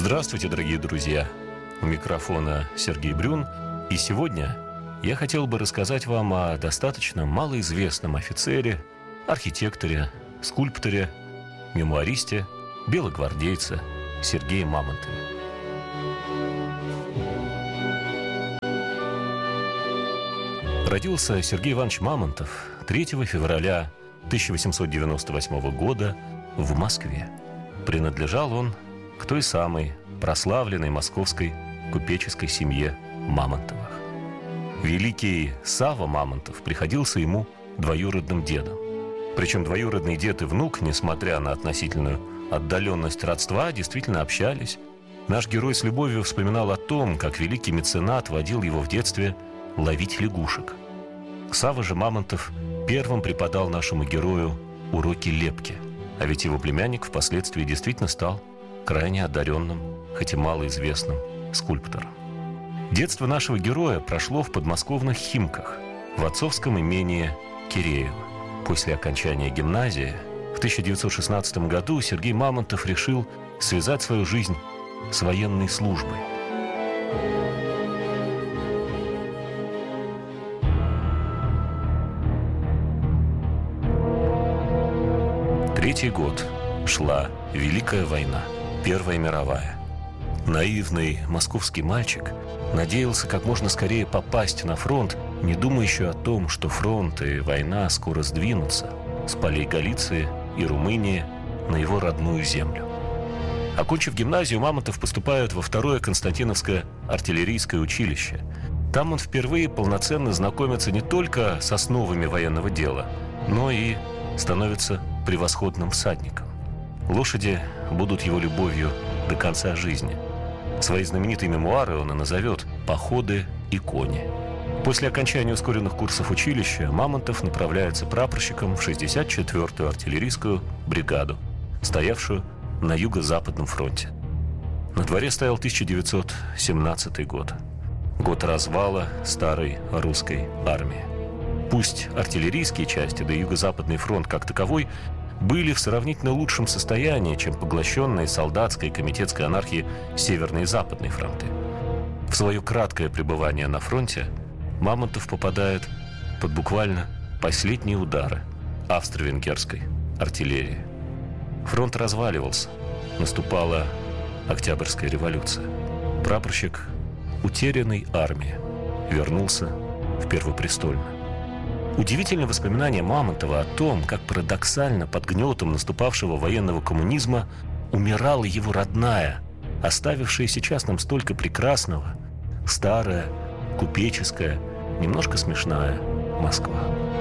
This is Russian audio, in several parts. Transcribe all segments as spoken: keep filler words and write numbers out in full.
Здравствуйте, дорогие друзья! У микрофона Сергей Брюн. И сегодня я хотел бы рассказать вам о достаточно малоизвестном офицере, архитекторе, скульпторе, мемуаристе, белогвардейце Сергее Мамонтове. Родился Сергей Иванович Мамонтов третьего февраля тысяча восемьсот девяносто восьмого года в Москве. Принадлежал он к той самой прославленной московской купеческой семье Мамонтовых. Великий Савва Мамонтов приходился ему двоюродным дедом. Причем двоюродный дед и внук, несмотря на относительную отдаленность родства, действительно общались. Наш герой с любовью вспоминал о том, как великий меценат водил его в детстве ловить лягушек. Савва же Мамонтов первым преподал нашему герою уроки лепки, а ведь его племянник впоследствии действительно стал крайне одаренным, хоть и малоизвестным скульптором. Детство нашего героя прошло в подмосковных Химках, в отцовском имении Киреево. После окончания гимназии в тысяча девятьсот шестнадцатом году Сергей Мамонтов решил связать свою жизнь с военной службой. Третий год шла Великая война, Первая мировая. Наивный московский мальчик надеялся как можно скорее попасть на фронт, не думая еще о том, что фронт и война скоро сдвинутся с полей Галиции и Румынии на его родную землю. Окончив гимназию, Мамонтов поступает во второе Константиновское артиллерийское училище. Там он впервые полноценно знакомится не только с основами военного дела, но и становится превосходным всадником. Лошади будут его любовью до конца жизни. Свои знаменитые мемуары он и назовет «Походы и кони». После окончания ускоренных курсов училища Мамонтов направляется прапорщиком в шестьдесят четвёртую артиллерийскую бригаду, стоявшую на юго-западном фронте. На дворе стоял тысяча девятьсот семнадцатый год, год развала старой русской армии. Пусть артиллерийские части, да и юго-западный фронт как таковой были в сравнительно лучшем состоянии, чем поглощенные солдатской и комитетской анархией Северные и Западные фронты. В свое краткое пребывание на фронте Мамонтов попадает под буквально последние удары австро-венгерской артиллерии. Фронт разваливался, наступала Октябрьская революция. Прапорщик утерянной армии вернулся в Первопрестольную. Удивительное воспоминание Мамонтова о том, как парадоксально под гнетом наступавшего военного коммунизма умирала его родная, оставившая сейчас нам столько прекрасного, старая, купеческая, немножко смешная Москва.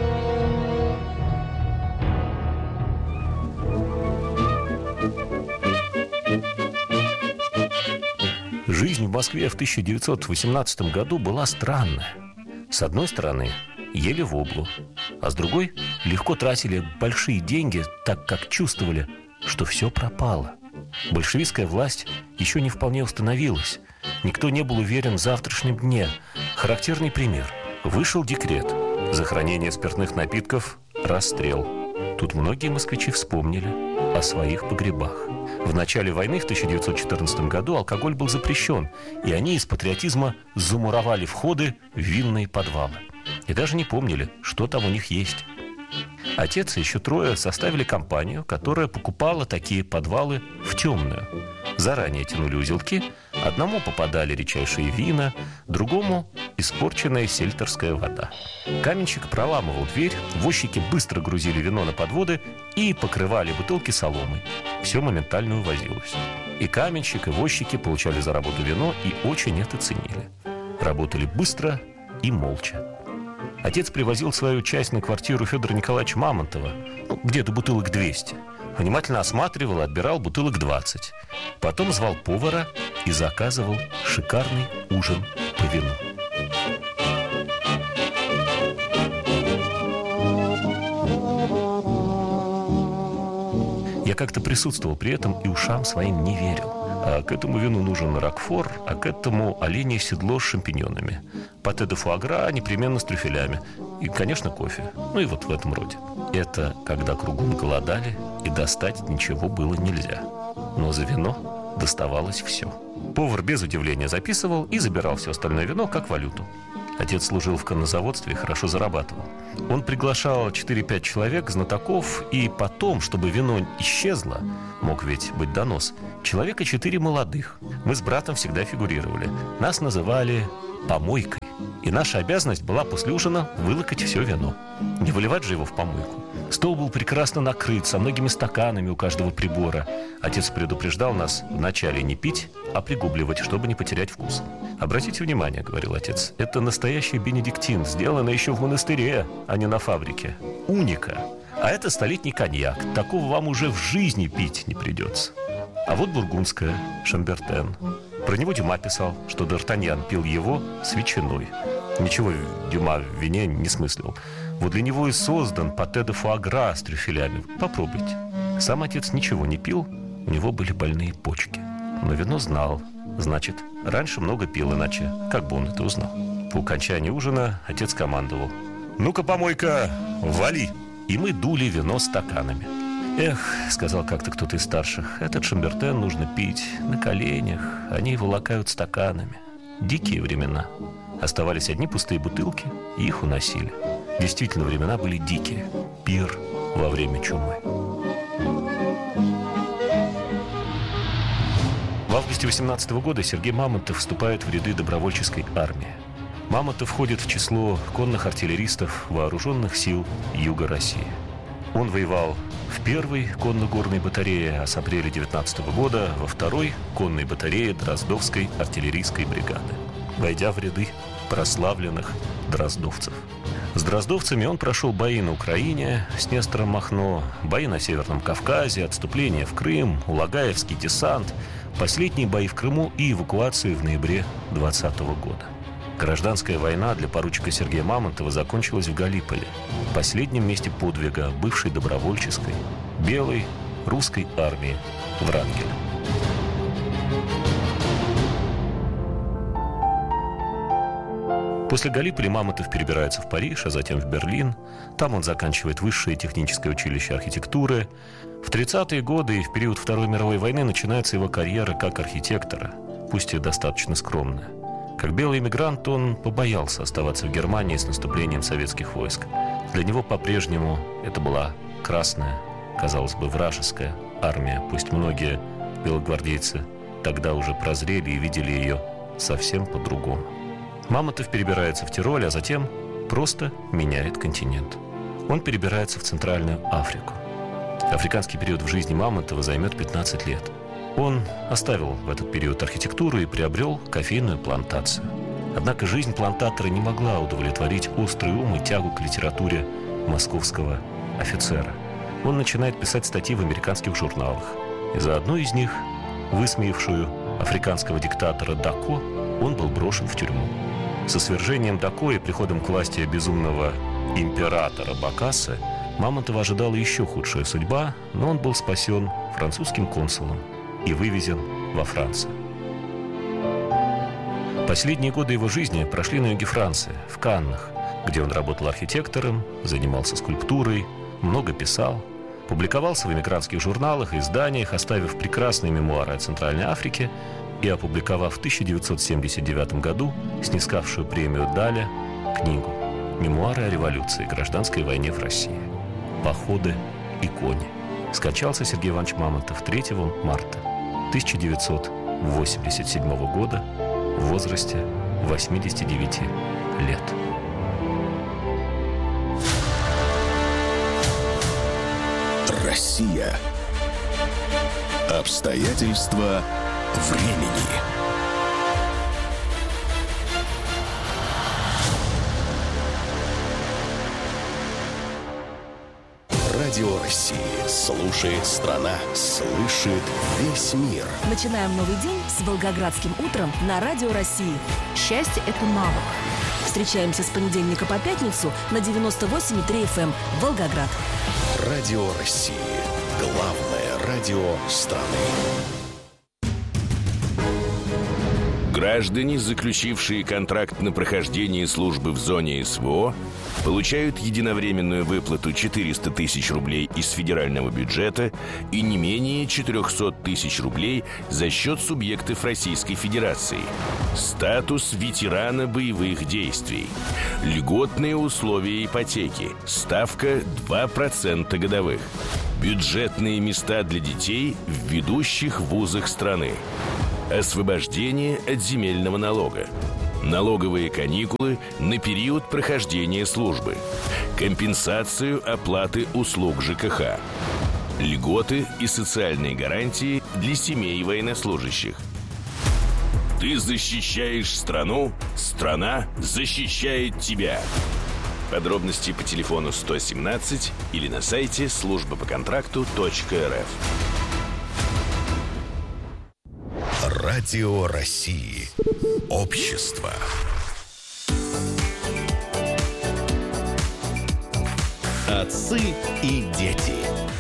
Жизнь в Москве в тысяча девятьсот восемнадцатом году была странная. С одной стороны, ели воблу, а с другой легко тратили большие деньги, так как чувствовали, что все пропало. Большевистская власть еще не вполне установилась. Никто не был уверен в завтрашнем дне. Характерный пример. Вышел декрет. За хранение спиртных напитков – расстрел. Тут многие москвичи вспомнили о своих погребах. В начале войны в тысяча девятьсот четырнадцатом году алкоголь был запрещен, и они из патриотизма замуровали входы в винные подвалы. И даже не помнили, что там у них есть. Отец и еще трое составили компанию, которая покупала такие подвалы в темную. Заранее тянули узелки, одному попадали редчайшие вина, другому – испорченная сельтерская вода. Каменщик проламывал дверь, возчики быстро грузили вино на подводы и покрывали бутылки соломой. Все моментально увозилось. И каменщик, и возчики получали за работу вино и очень это ценили. Работали быстро и молча. Отец привозил свою часть на квартиру Федора Николаевича Мамонтова, ну, где-то бутылок двести. Внимательно осматривал и отбирал бутылок двадцать. Потом звал повара и заказывал шикарный ужин по вину. Я как-то присутствовал при этом и ушам своим не верил. А к этому вину нужен рокфор, а к этому оленье седло с шампиньонами. Патэ де фуагра непременно с трюфелями. И, конечно, кофе. Ну и вот в этом роде. Это когда кругом голодали, и достать ничего было нельзя. но за вино доставалось все. Повар без удивления записывал и забирал все остальное вино как валюту. Отец служил в коннозаводстве и хорошо зарабатывал. Он приглашал четыре-пять человек, знатоков, и потом, чтобы вино исчезло, мог ведь быть донос, человека четыре молодых. Мы с братом всегда фигурировали. Нас называли «помойкой». И наша обязанность была после ужина вылокать все вино. Не выливать же его в помойку. Стол был прекрасно накрыт, со многими стаканами у каждого прибора. Отец предупреждал нас вначале не пить, а пригубливать, чтобы не потерять вкус. «Обратите внимание, — говорил отец, — это настоящий бенедиктин, сделано еще в монастыре, а не на фабрике. Уника. А это столетний коньяк. Такого вам уже в жизни пить не придется. А вот бургундская, Шамбертен. Про него Дюма писал, что Д'Артаньян пил его с ветчиной. Ничего Дюма в вине не смыслил. Вот для него и создан пате де фуагра с трюфелями. Попробуйте». Сам отец ничего не пил, у него были больные почки. Но вино знал. Значит, раньше много пил, иначе как бы он это узнал? По окончании ужина отец командовал: «Ну-ка, помойка, вали!» И мы дули вино стаканами. «Эх, — сказал как-то кто-то из старших, — этот Шамбертен нужно пить на коленях, они его лакают стаканами. Дикие времена. Оставались одни пустые бутылки, и их уносили. Действительно, времена были дикие. Пир во время чумы». В августе восемнадцатого года Сергей Мамонтов вступает в ряды добровольческой армии. Мамонтов входит в число конных артиллеристов вооруженных сил Юга России. Он воевал в первой конно-горной батарее, а с апреля девятнадцатого года во второй конной батарее Дроздовской артиллерийской бригады, войдя в ряды прославленных дроздовцев. С дроздовцами он прошел бои на Украине с Нестором Махно, бои на Северном Кавказе, отступление в Крым, Улагаевский десант, последние бои в Крыму и эвакуацию в ноябре двадцатого года. Гражданская война для поручика Сергея Мамонтова закончилась в Галиполе, последнем месте подвига бывшей добровольческой белой русской армии Врангеля. После Галиполя Мамонтов перебирается в Париж, а затем в Берлин. Там он заканчивает высшее техническое училище архитектуры. В тридцатые годы и в период Второй мировой войны начинается его карьера как архитектора, пусть и достаточно скромная. Как белый эмигрант он побоялся оставаться в Германии с наступлением советских войск. Для него по-прежнему это была красная, казалось бы, вражеская армия. Пусть многие белогвардейцы тогда уже прозрели и видели ее совсем по-другому. Мамонтов перебирается в Тироль, а затем просто меняет континент. Он перебирается в Центральную Африку. Африканский период в жизни Мамонтова займет пятнадцать лет. Он оставил в этот период архитектуру и приобрел кофейную плантацию. Однако жизнь плантатора не могла удовлетворить острый ум и тягу к литературе московского офицера. Он начинает писать статьи в американских журналах. И за одну из них, высмеявшую африканского диктатора Дако, он был брошен в тюрьму. Со свержением Дако и приходом к власти безумного императора Бокассе Мамонтова ожидала еще худшая судьба, но он был спасен французским консулом и вывезен во Францию. Последние годы его жизни прошли на юге Франции, в Каннах, где он работал архитектором, занимался скульптурой, много писал, публиковался в эмигрантских журналах и изданиях, оставив прекрасные мемуары о Центральной Африке и опубликовав в тысяча девятьсот семьдесят девятом году снискавшую премию Даля книгу «Мемуары о революции и гражданской войне в России. Походы и кони». Скончался Сергей Иванович Мамонтов третьего марта тысяча девятьсот восемьдесят седьмого года в возрасте восьмидесяти девяти лет. Россия. Обстоятельства времени. Радио России. Слушает страна. Слышит весь мир. Начинаем новый день с Волгоградским утром на Радио России. Счастье – это навык. Встречаемся с понедельника по пятницу на девяносто восемь и три эф эм Волгоград. Радио России. Главное радио страны. Граждане, заключившие контракт на прохождение службы в зоне СВО, получают единовременную выплату четыреста тысяч рублей из федерального бюджета и не менее четыреста тысяч рублей за счет субъектов Российской Федерации. Статус ветерана боевых действий. Льготные условия ипотеки. Ставка два процента годовых. Бюджетные места для детей в ведущих вузах страны. Освобождение от земельного налога. Налоговые каникулы на период прохождения службы. Компенсацию оплаты услуг ЖКХ. Льготы и социальные гарантии для семей военнослужащих. Ты защищаешь страну, страна защищает тебя. Подробности по телефону сто семнадцать или на сайте служба по контракту точка эр эф. Радио России. Общество. Отцы и дети.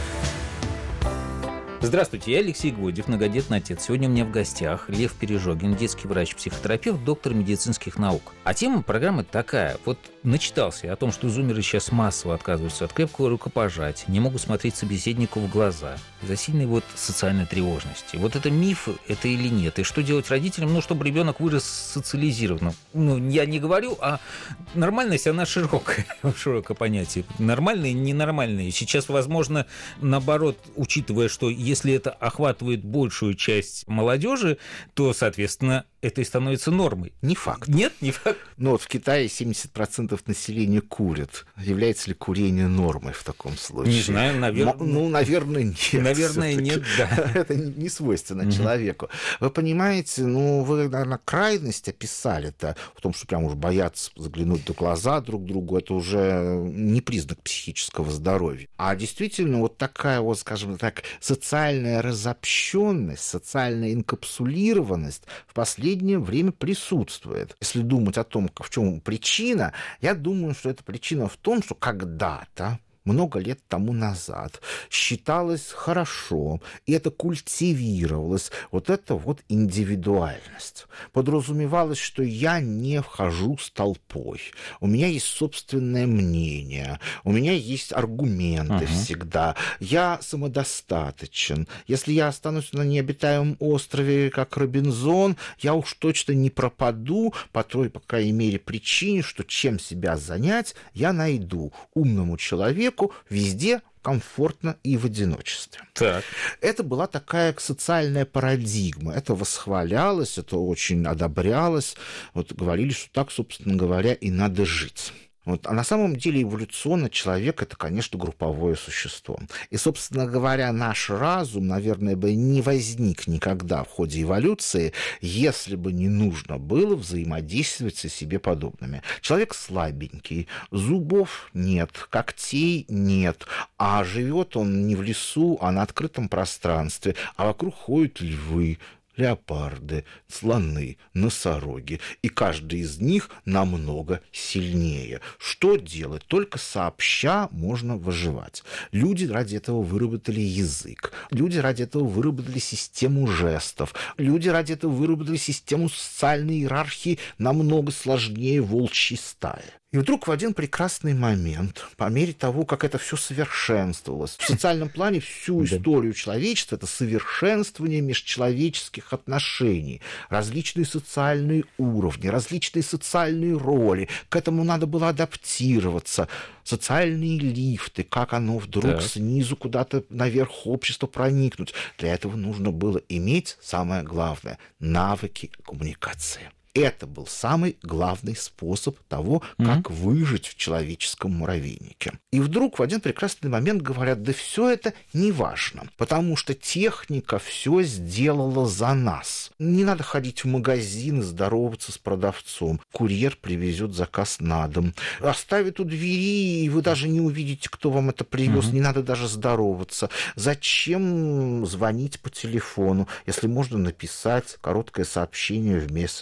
Здравствуйте, я Алексей Гвоздев, многодетный отец. Сегодня у меня в гостях Лев Пережогин, детский врач-психотерапевт, доктор медицинских наук. А тема программы такая. Вот начитался я о том, что зумеры сейчас массово отказываются от крепкого рукопожатия, не могут смотреть собеседнику в глаза из-за сильной вот социальной тревожности. Вот это миф, это или нет? И что делать родителям, ну, чтобы ребенок вырос социализированным? Ну, я не говорю, а нормальность, она широкая, широкое понятие. Нормальные, ненормальные. Сейчас, возможно, наоборот, учитывая, что если это охватывает большую часть молодежи, то, соответственно, это и становится нормой. Не факт. Нет, не факт. Но вот в Китае семьдесят процентов населения курят. Является ли курение нормой в таком случае? Не знаю, наверное. М- ну, наверное, нет. Наверное, всё-таки. нет, да. Это не свойственно Мгм. человеку. Вы понимаете, ну, вы, наверное, крайность описали-то в том, что прям уж боятся заглянуть в глаза друг другу. Это уже не признак психического здоровья. А действительно, вот такая вот, скажем так, социальная разобщенность, социальная инкапсулированность в последнее время присутствует. Если думать о том, в чем причина, я думаю, что эта причина в том, что когда-то, много лет тому назад, считалось хорошо, и это культивировалось, вот это вот индивидуальность. Подразумевалось, что я не вхожу с толпой, у меня есть собственное мнение, у меня есть аргументы uh-huh. всегда, я самодостаточен. Если я останусь на необитаемом острове, как Робинзон, я уж точно не пропаду по той, по крайней мере, причине, что чем себя занять, я найду умному человеку, везде комфортно и в одиночестве. Так. Это была такая социальная парадигма. Это восхвалялось, это очень одобрялось. Вот говорили, что так, собственно говоря, и надо жить. Вот. А на самом деле эволюционно человек – это, конечно, групповое существо. И, собственно говоря, наш разум, наверное, бы не возник никогда в ходе эволюции, если бы не нужно было взаимодействовать со себе подобными. Человек слабенький, зубов нет, когтей нет, а живет он не в лесу, а на открытом пространстве, а вокруг ходят львы, леопарды, слоны, носороги, и каждый из них намного сильнее. Что делать? Только сообща можно выживать. Люди ради этого выработали язык, люди ради этого выработали систему жестов, люди ради этого выработали систему социальной иерархии намного сложнее волчьей стаи. И вдруг в один прекрасный момент, по мере того, как это все совершенствовалось, в социальном плане всю историю человечества — это совершенствование межчеловеческих отношений, различные социальные уровни, различные социальные роли. К этому надо было адаптироваться. Социальные лифты, как оно вдруг так. снизу куда-то наверх общества проникнуть. Для этого нужно было иметь, самое главное, навыки коммуникации. Это был самый главный способ того, как mm-hmm. выжить в человеческом муравейнике. И вдруг в один прекрасный момент говорят, да все это не важно, потому что техника все сделала за нас. Не надо ходить в магазин и здороваться с продавцом. Курьер привезет заказ на дом. Оставит у двери, и вы даже не увидите, кто вам это привез. Mm-hmm. Не надо даже здороваться. Зачем звонить по телефону, если можно написать короткое сообщение в мессенджере?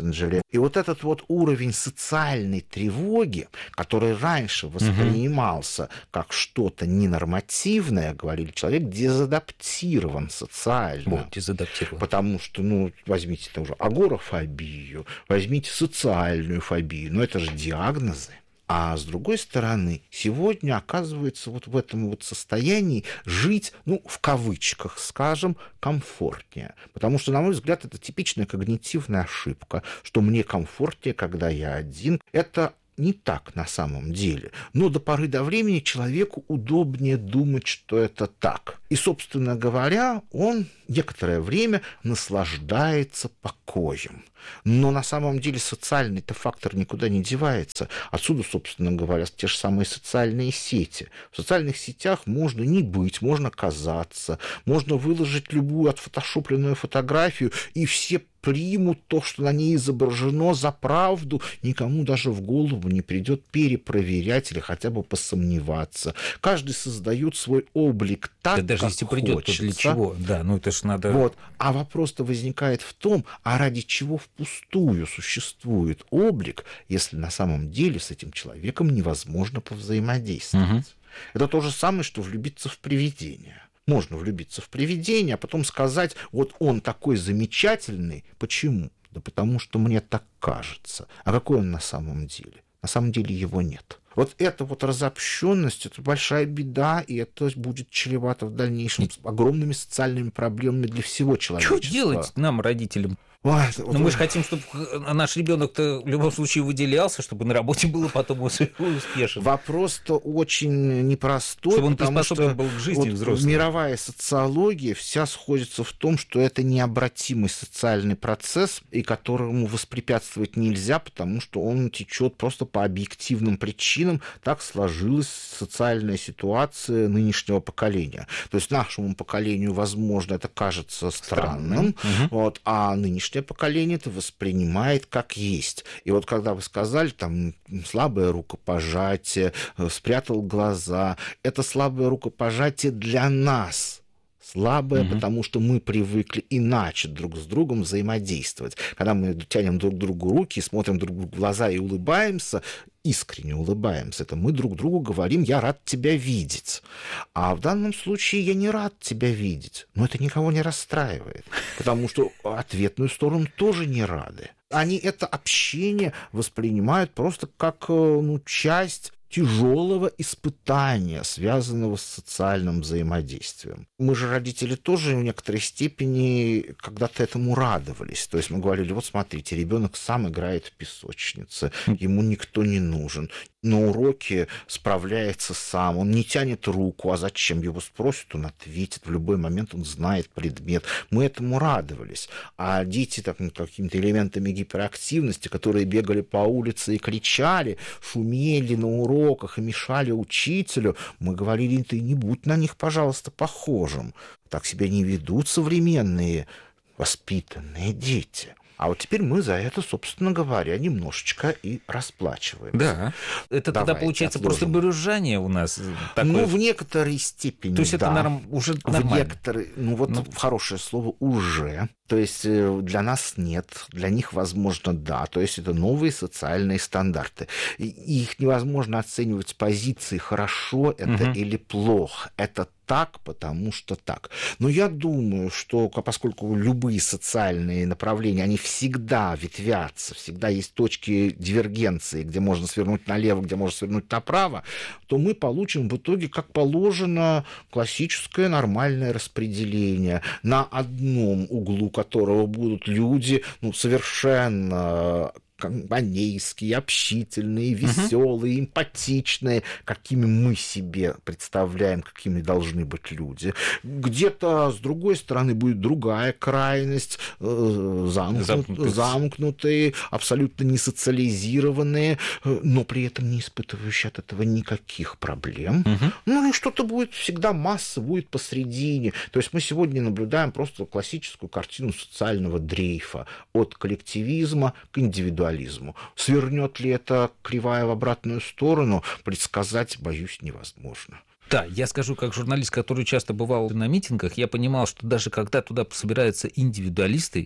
И вот этот вот уровень социальной тревоги, который раньше воспринимался угу. как что-то ненормативное, говорили, человек дезадаптирован социально. Вот, дезадаптирован. Потому что, ну, возьмите тоже агорафобию, возьмите социальную фобию, но это же диагнозы. А с другой стороны, сегодня оказывается вот в этом вот состоянии жить, ну, в кавычках, скажем, комфортнее. Потому что, на мой взгляд, это типичная когнитивная ошибка, что мне комфортнее, когда я один. Это не так на самом деле. Но до поры до времени человеку удобнее думать, что это так. И, собственно говоря, он некоторое время наслаждается покоем. Но на самом деле социальный-то фактор никуда не девается. Отсюда, собственно говоря, те же самые социальные сети. В социальных сетях можно не быть, можно казаться, можно выложить любую отфотошопленную фотографию, и все примут то, что на ней изображено, за правду. Никому даже в голову не придет перепроверять или хотя бы посомневаться. Каждый создает свой облик так, да, даже как если придет, хочется. То для чего? Да, ну это ж надо... Вот. А вопрос-то возникает в том, а ради чего впустую существует облик, если на самом деле с этим человеком невозможно повзаимодействовать. Угу. Это то же самое, что влюбиться в привидение. Можно влюбиться в привидение, а потом сказать, вот он такой замечательный. Почему? Да потому что мне так кажется. А какой он на самом деле? На самом деле его нет. Вот эта вот разобщенность, это большая беда, и это будет чревато в дальнейшем с огромными социальными проблемами для всего человечества. Что делать нам, родителям? Ой, Но вот... мы же хотим, чтобы наш ребенок-то в любом случае выделялся, чтобы на работе было потом успешен. Вопрос-то очень непростой, чтобы он потому что был к жизни вот взрослым. Мировая социология вся сходится в том, что это необратимый социальный процесс, и которому воспрепятствовать нельзя, потому что он течет просто по объективным причинам. Так сложилась социальная ситуация нынешнего поколения. То есть нашему поколению, возможно, это кажется странным, странным. Вот, а нынешнему поколение это воспринимает как есть. И вот когда вы сказали, там, слабое рукопожатие, спрятал глаза, это слабое рукопожатие для нас. Слабое, угу. потому что мы привыкли иначе друг с другом взаимодействовать. Когда мы тянем друг другу руки, смотрим друг другу в глаза и улыбаемся, искренне улыбаемся, это мы друг другу говорим: я рад тебя видеть. А в данном случае я не рад тебя видеть. Но это никого не расстраивает, потому что ответную сторону тоже не рады. Они это общение воспринимают просто как, ну, часть тяжелого испытания, связанного с социальным взаимодействием. Мы же, родители, тоже в некоторой степени когда-то этому радовались. То есть мы говорили: вот смотрите, ребенок сам играет в песочнице, ему никто не нужен. На уроке справляется сам, он не тянет руку, а зачем? Его спросят, он ответит, в любой момент он знает предмет. Мы этому радовались. А дети так, какими-то элементами гиперактивности, которые бегали по улице и кричали, шумели на уроках и мешали учителю, мы говорили: ты не будь на них, пожалуйста, похожим. Так себя не ведут современные воспитанные дети. А вот теперь мы за это, собственно говоря, немножечко и расплачиваемся. Да. Это Давайте тогда получается отложим. Просто брюзжание у нас такое. Ну, в некоторой степени, То есть да. это норм... уже нормально. В некоторой... Ну, вот ну... хорошее слово «уже». То есть для нас нет, для них, возможно, да. То есть это новые социальные стандарты. И их невозможно оценивать с позиции «хорошо это угу. или плохо». Это так, потому что так. Но я думаю, что поскольку любые социальные направления, они всегда ветвятся, всегда есть точки дивергенции, где можно свернуть налево, где можно свернуть направо, то мы получим в итоге, как положено, классическое нормальное распределение, на одном углу которого будут люди, ну, совершенно компанейские, общительные, веселые, uh-huh. эмпатичные, какими мы себе представляем, какими должны быть люди. Где-то, с другой стороны, будет другая крайность, замкнут, замкнутые. замкнутые, абсолютно не социализированные, но при этом не испытывающие от этого никаких проблем. Uh-huh. Ну и что-то будет, всегда масса будет посредине. То есть мы сегодня наблюдаем просто классическую картину социального дрейфа от коллективизма к индивидуализму. Свернет ли это кривая в обратную сторону, предсказать, боюсь, невозможно. Да, я скажу, как журналист, который часто бывал на митингах, я понимал, что даже когда туда собираются индивидуалисты,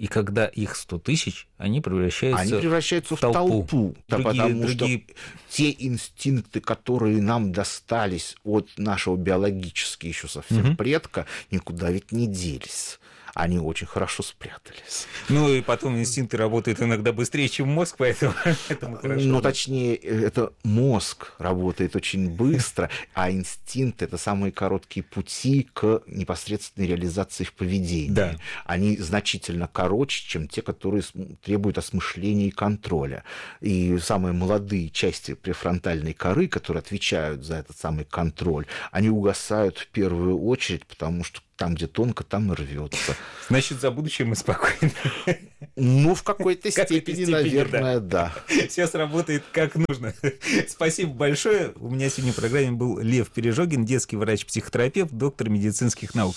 И когда их сто тысяч, они превращаются, они превращаются в толпу. толпу. Да, Другие, потому другие... что те инстинкты, которые нам достались от нашего биологически еще совсем угу. предка, никуда ведь не делись. Они очень хорошо спрятались. Ну и потом инстинкты работают иногда быстрее, чем мозг, поэтому это хорошо. Ну, точнее, это мозг работает очень быстро, а инстинкты — это самые короткие пути к непосредственной реализации их поведения. Да. Они значительно короче, чем те, которые требуют осмысления и контроля. И самые молодые части префронтальной коры, которые отвечают за этот самый контроль, они угасают в первую очередь, потому что там, где тонко, там и рвется. Значит, за будущее мы спокойны. Ну, в какой-то степени, наверное, да. Все сработает как нужно. Спасибо большое. У меня сегодня в программе был Лев Пережогин, детский врач-психотерапевт, доктор медицинских наук.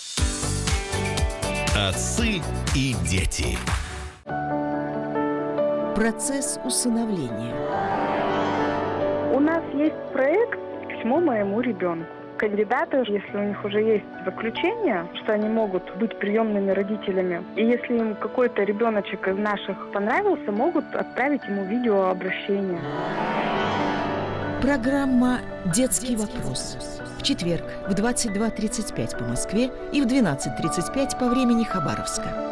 Отцы и дети. Процесс усыновления. У нас есть проект «Письмо моему ребенку». Кандидаты, если у них уже есть заключение, что они могут быть приемными родителями, и если им какой-то ребеночек из наших понравился, могут отправить ему видеообращение. Программа «Детский вопрос». В четверг в двадцать два тридцать пять по Москве и в двенадцать тридцать пять по времени Хабаровска.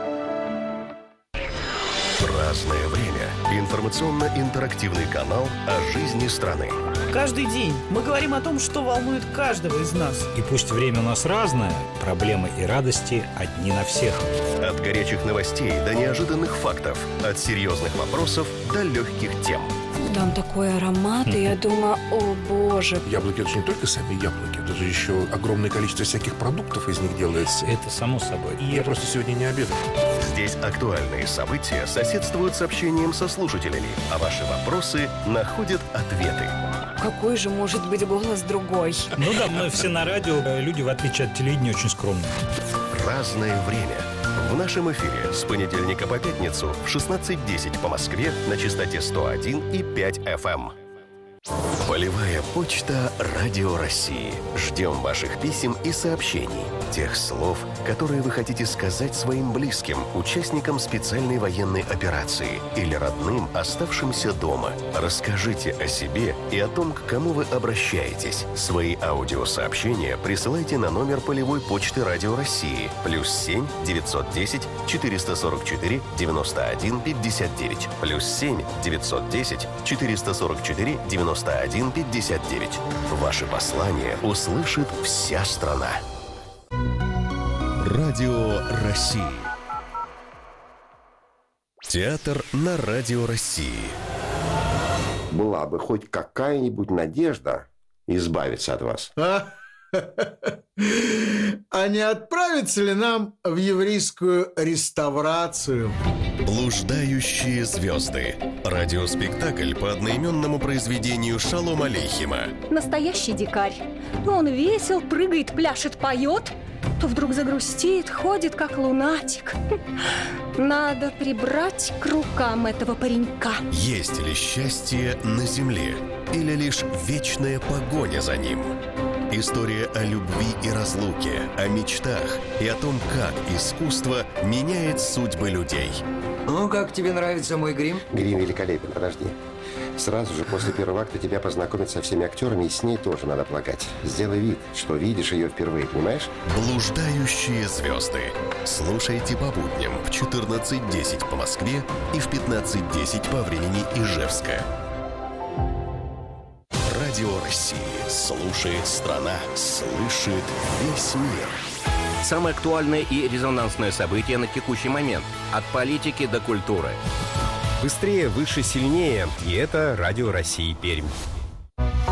Разное время. Информационно-интерактивный канал о жизни страны. Каждый день мы говорим о том, что волнует каждого из нас. И пусть время у нас разное, проблемы и радости одни на всех. От горячих новостей до неожиданных фактов, от серьезных вопросов до легких тем. Там такой аромат, и я думаю, о боже. Яблоки — это же не только сами яблоки, это же еще огромное количество всяких продуктов из них делается. Это само собой. И я просто сегодня не обедал. Здесь актуальные события соседствуют с общением со слушателями, а ваши вопросы находят ответы. Какой же может быть голос другой? Ну да, мы все на радио, люди, в отличие от телевидения, очень скромные. Разное время. В нашем эфире с понедельника по пятницу в шестнадцать десять по Москве на частоте сто один и пять эф эм. Полевая почта Радио России. Ждем ваших писем и сообщений. Тех слов, которые вы хотите сказать своим близким, участникам специальной военной операции или родным, оставшимся дома. Расскажите о себе и о том, к кому вы обращаетесь. Свои аудиосообщения присылайте на номер полевой почты Радио России плюс семь девятьсот десять четыреста сорок четыре девяносто один пятьдесят девять плюс семь девятьсот десять четыреста сорок четыре девяносто один пятьдесят девять. Ваши послания услышит вся страна. Радио России. Театр на Радио России. Была бы хоть какая-нибудь надежда избавиться от вас. А, а не отправиться ли нам в еврейскую реставрацию? «Блуждающие звезды». Радиоспектакль по одноименному произведению Шолома Алейхима. Настоящий дикарь. Он весел, прыгает, пляшет, поет, то вдруг загрустит, ходит, как лунатик. Надо прибрать к рукам этого паренька. Есть ли счастье на земле или лишь вечная погоня за ним? История о любви и разлуке, о мечтах и о том, как искусство меняет судьбы людей. Ну, как тебе нравится мой грим? Грим великолепен, подожди. Сразу же после первого акта тебя познакомят со всеми актерами, и с ней тоже надо плакать. Сделай вид, что видишь ее впервые, понимаешь? «Блуждающие звезды». Слушайте по будням в четырнадцать десять по Москве и в пятнадцать десять по времени Ижевска. Радио России. Слушает страна. Слышит весь мир. Самое актуальное и резонансное событие на текущий момент. От политики до культуры. Быстрее, выше, сильнее. И это Радио России Пермь.